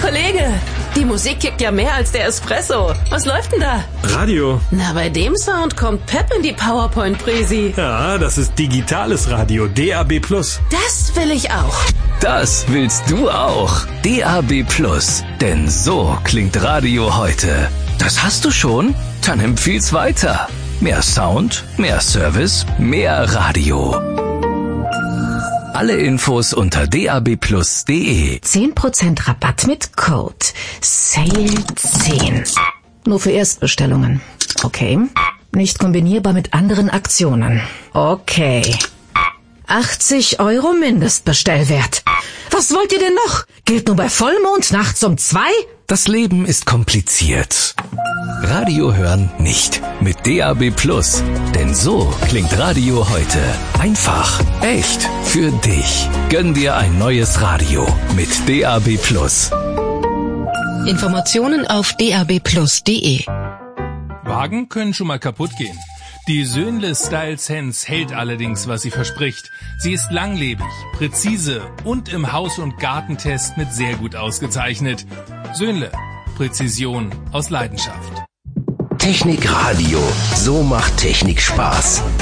Kollege, die Musik kickt ja mehr als der Espresso. Was läuft denn da? Radio. Na, bei dem Sound kommt Pep in die PowerPoint-Präsi. Ja, das ist digitales Radio, DAB+. Das will ich auch. Das willst du auch. DAB+. Denn so klingt Radio heute. Das hast du schon? Dann empfiehl's weiter. Mehr Sound, mehr Service, mehr Radio. Alle Infos unter dabplus.de. 10% Rabatt mit Code SALE10. Nur für Erstbestellungen. Okay. Nicht kombinierbar mit anderen Aktionen. Okay. 80 € Mindestbestellwert. Was wollt ihr denn noch? Gilt nur bei Vollmond nachts um 2? Das Leben ist kompliziert. Radio hören nicht mit DAB+. Denn so klingt Radio heute. Einfach, echt, für dich. Gönn dir ein neues Radio mit DAB+. Informationen auf dabplus.de. Wagen können schon mal kaputt gehen. Die Söhnle Style Sense hält allerdings, was sie verspricht. Sie ist langlebig, präzise und im Haus- und Gartentest mit sehr gut ausgezeichnet. Söhnle, Präzision aus Leidenschaft. Technik Radio. So macht Technik Spaß.